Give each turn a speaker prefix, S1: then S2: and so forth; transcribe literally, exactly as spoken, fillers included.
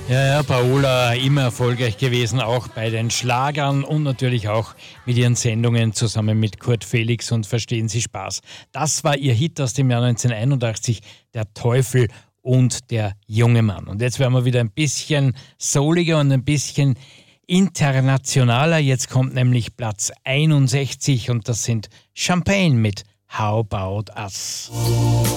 S1: Ja, ja, Paola immer erfolgreich gewesen, auch bei den Schlagern und natürlich auch mit ihren Sendungen zusammen mit Kurt Felix und Verstehen Sie Spaß. Das war ihr Hit aus dem Jahr neunzehnhunderteinundachtzig, Der Teufel und der junge Mann. Und jetzt werden wir wieder ein bisschen souliger und ein bisschen internationaler. Jetzt kommt nämlich Platz einundsechzig und das sind Champagne mit How About Us.